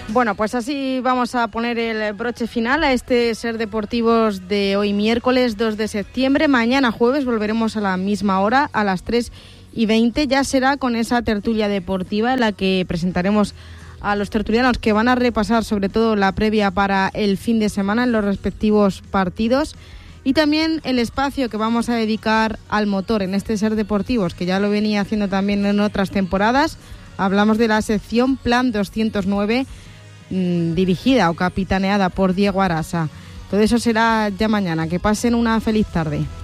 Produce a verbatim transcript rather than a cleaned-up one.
Bueno, pues así vamos a poner el broche final a este Ser Deportivos de hoy miércoles dos de septiembre. Mañana jueves volveremos a la misma hora, a las tres y veinte. Ya será con esa tertulia deportiva en la que presentaremos a los tertulianos que van a repasar sobre todo la previa para el fin de semana en los respectivos partidos. Y también el espacio que vamos a dedicar al motor en este Ser Deportivos, que ya lo venía haciendo también en otras temporadas. Hablamos de la sección Plan doscientos nueve, mmm, dirigida o capitaneada por Diego Arasa. Todo eso será ya mañana. Que pasen una feliz tarde.